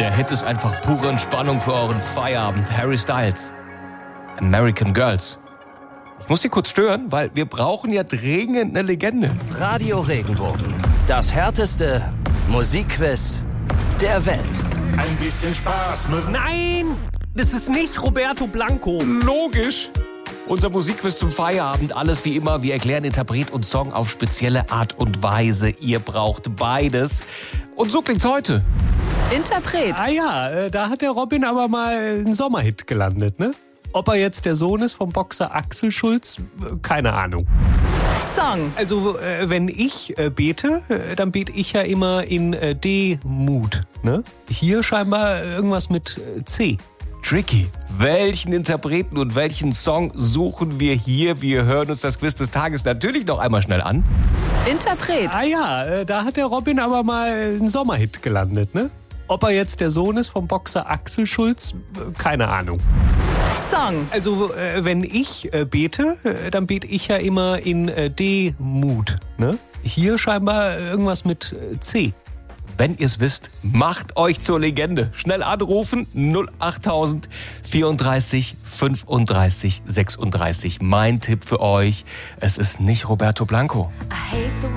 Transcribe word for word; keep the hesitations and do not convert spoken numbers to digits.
Der Hit ist einfach pure Entspannung für euren Feierabend. Harry Styles, American Girls. Ich muss Sie kurz stören, weil wir brauchen ja dringend eine Legende. Radio Regenbogen. Das härteste Musikquiz der Welt. Ein bisschen Spaß muss. Nein, das ist nicht Roberto Blanco. Logisch. Unser Musikquiz zum Feierabend. Alles wie immer. Wir erklären Interpret und Song auf spezielle Art und Weise. Ihr braucht beides. Und so klingt's heute. Interpret. Ah ja, äh, da hat der Robin aber mal einen Sommerhit gelandet, ne? Ob er jetzt der Sohn ist vom Boxer Axel Schulz, äh, keine Ahnung. Song. Also, äh, wenn ich äh, bete, äh, dann bete ich ja immer in äh, D-Mut, ne? Hier scheinbar irgendwas mit äh, C. Tricky. Welchen Interpreten und welchen Song suchen wir hier? Wir hören uns das Quiz des Tages natürlich noch einmal schnell an. Interpret. Ah ja, äh, da hat der Robin aber mal einen Sommerhit gelandet, ne? Ob er jetzt der Sohn ist vom Boxer Axel Schulz, äh, keine Ahnung. Song. Also, äh, wenn ich äh, bete, äh, dann bete ich ja immer in äh, D-Mut, ne? Hier scheinbar irgendwas mit äh, C. Wenn ihr es wisst, macht euch zur Legende. Schnell anrufen, null achttausend vierunddreißig fünfunddreißig sechsunddreißig. Mein Tipp für euch, es ist nicht Roberto Blanco.